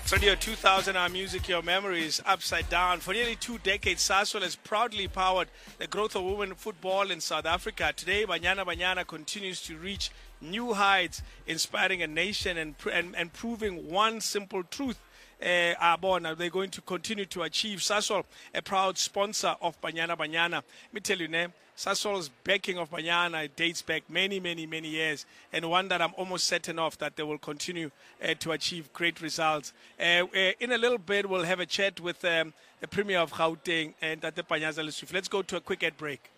Radio 2000, our music, your memories, upside down. For nearly 2 decades, Sasol has proudly powered the growth of women football in South Africa. Today, Banyana Banyana continues to reach new heights, inspiring a nation and proving one simple truth. They're going to continue to achieve. Sasol, a proud sponsor of Banyana Banyana. Let me tell you, Sasol's backing of Banyana dates back many, many, many years, and one that I'm almost certain of that they will continue to achieve great results. In a little bit, we'll have a chat with the Premier of Gauteng and Tate Panyaza Lesufi. Let's go to a quick ad break.